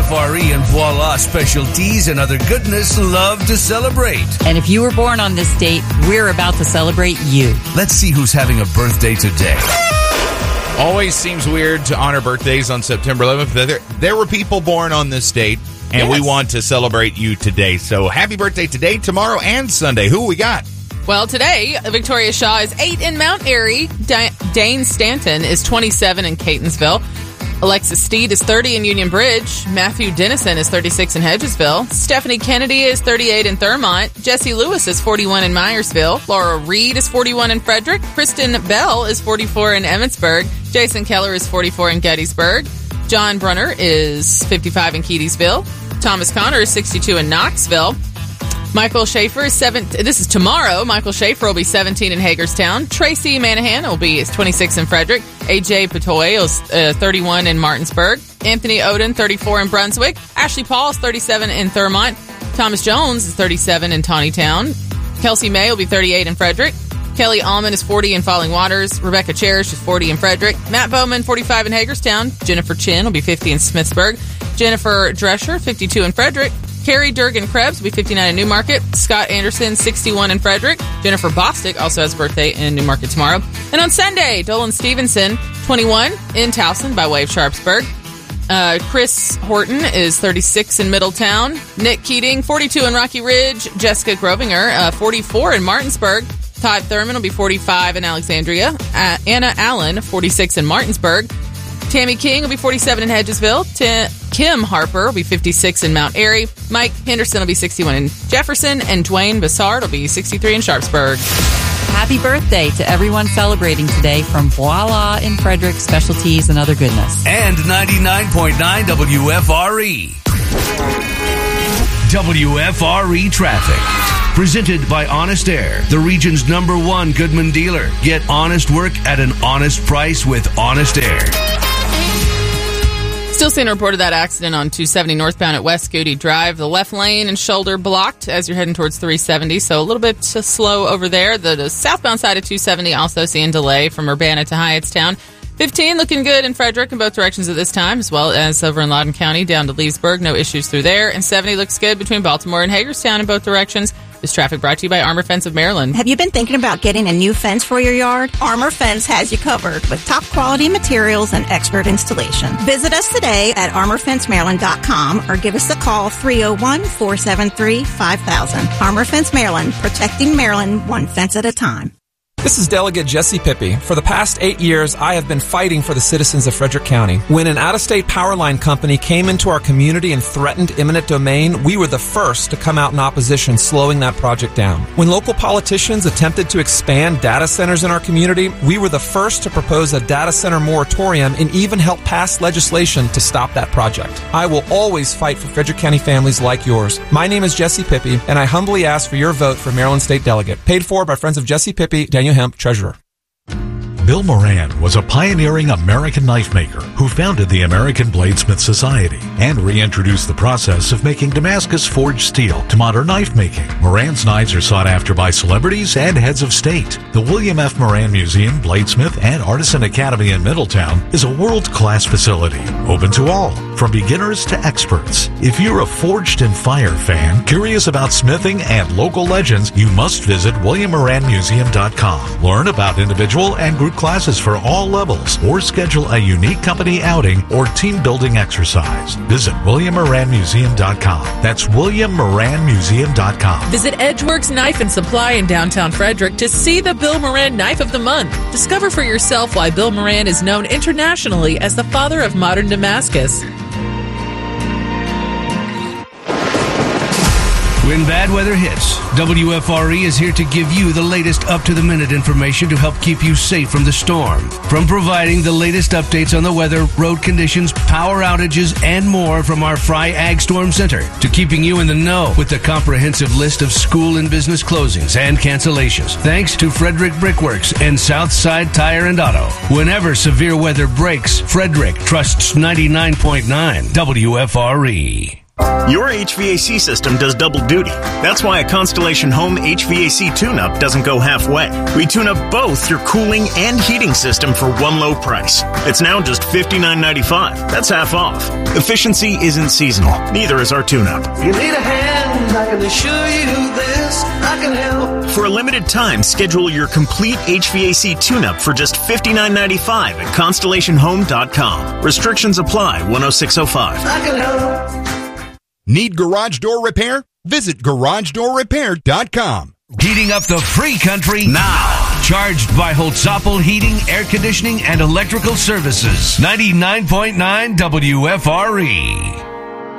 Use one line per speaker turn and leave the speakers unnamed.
WFRE and Voila Specialties and other goodness love to celebrate.
And if you were born on this date, we're about to celebrate you.
Let's see who's having a birthday today.
Always seems weird to honor birthdays on September 11th. There were people born on this date, and we want to celebrate you today. So happy birthday today, tomorrow, and Sunday. Who we got?
Well, today, Victoria Shaw is 8 in Mount Airy. Dane Stanton is 27 in Catonsville. Alexis Steed is 30 in Union Bridge. Matthew Dennison is 36 in Hedgesville. Stephanie Kennedy is 38 in Thurmont. Jesse Lewis is 41 in Myersville. Laura Reed is 41 in Frederick. Kristen Bell is 44 in Emmitsburg. Jason Keller is 44 in Gettysburg. John Brunner is 55 in Keedysville. Thomas Connor is 62 in Knoxville. Michael Schaefer is 7. This is tomorrow. Michael Schaefer will be 17 in Hagerstown. Tracy Manahan will be 26 in Frederick. AJ Patoy is 31 in Martinsburg. Anthony Oden, 34 in Brunswick. Ashley Paul is 37 in Thurmont. Thomas Jones is 37 in Tawnytown. Kelsey May will be 38 in Frederick. Kelly Allman is 40 in Falling Waters. Rebecca Cherish is 40 in Frederick. Matt Bowman, 45 in Hagerstown. Jennifer Chin will be 50 in Smithsburg. Jennifer Drescher, 52 in Frederick. Carrie Durgan Krebs will be 59 in Newmarket. Scott Anderson, 61 in Frederick. Jennifer Bostick also has a birthday in Newmarket tomorrow. And on Sunday, Dolan Stevenson, 21 in Towson by way of Sharpsburg. Chris Horton is 36 in Middletown. Nick Keating, 42 in Rocky Ridge. Jessica Grovinger, 44 in Martinsburg. Todd Thurman will be 45 in Alexandria. Anna Allen, 46 in Martinsburg. Tammy King will be 47 in Hedgesville. Kim Harper will be 56 in Mount Airy. Mike Henderson will be 61 in Jefferson. And Dwayne Bassard will be 63 in Sharpsburg.
Happy birthday to everyone celebrating today from Voila in Frederick, Specialties, and other goodness.
And 99.9 WFRE. WFRE Traffic. Presented by Honest Air, the region's #1 Goodman dealer. Get honest work at an honest price with Honest Air.
Still seeing a report of that accident on 270 northbound at West Goody Drive. The left lane and shoulder blocked as you're heading towards 370, so a little bit slow over there. The southbound side of 270 also seeing delay from Urbana to Hyattstown. 15 looking good in Frederick in both directions at this time, as well as over in Loudoun County down to Leesburg. No issues through there. And 70 looks good between Baltimore and Hagerstown in both directions. This traffic brought to you by Armor Fence of Maryland.
Have you been thinking about getting a new fence for your yard? Armor Fence has you covered with top quality materials and expert installation. Visit us today at armorfencemaryland.com or give us a call 301-473-5000. Armor Fence Maryland, protecting Maryland one fence at a time.
This is Delegate Jesse Pippi. For the past 8 years, I have been fighting for the citizens of Frederick County. When an out-of-state power line company came into our community and threatened eminent domain, we were the first to come out in opposition, slowing that project down. When local politicians attempted to expand data centers in our community, we were the first to propose a data center moratorium and even help pass legislation to stop that project. I will always fight for Frederick County families like yours. My name is Jesse Pippi, and I humbly ask for your vote for Maryland State Delegate. Paid for by Friends of Jesse Pippi, Daniel Hemp, Treasurer.
Bill Moran was a pioneering American knife maker who founded the American Bladesmith Society and reintroduced the process of making Damascus forged steel to modern knife making. Moran's knives are sought after by celebrities and heads of state. The William F. Moran Museum, Bladesmith, and Artisan Academy in Middletown is a world-class facility, open to all, from beginners to experts. If you're a Forged in Fire fan, curious about smithing and local legends, you must visit WilliamMoranMuseum.com. Learn about individual and group classes for all levels, or schedule a unique company outing or team building exercise. Visit WilliamMoranMuseum.com. That's WilliamMoranMuseum.com.
Visit Edgeworks Knife and Supply in downtown Frederick to see the Bill Moran Knife of the Month. Discover for yourself why Bill Moran is known internationally as the father of modern Damascus.
When bad weather hits, WFRE is here to give you the latest up-to-the-minute information to help keep you safe from the storm. From providing the latest updates on the weather, road conditions, power outages, and more from our Fry Ag Storm Center, to keeping you in the know with the comprehensive list of school and business closings and cancellations. Thanks to Frederick Brickworks and Southside Tire and Auto. Whenever severe weather breaks, Frederick trusts 99.9 WFRE.
Your HVAC system does double duty. That's why a Constellation Home HVAC tune-up doesn't go halfway. We tune up both your cooling and heating system for one low price. It's now just $59.95. That's half off. Efficiency isn't seasonal. Neither is our tune-up.
You need a hand, I can assure you this, I can help.
For a limited time, schedule your complete HVAC tune-up for just $59.95 at ConstellationHome.com. Restrictions apply. 10605.
I can help.
Need garage door repair? Visit GarageDoorRepair.com.
Heating up the free country now. Charged by Holtzapfel Heating, Air Conditioning, and Electrical Services. 99.9 WFRE.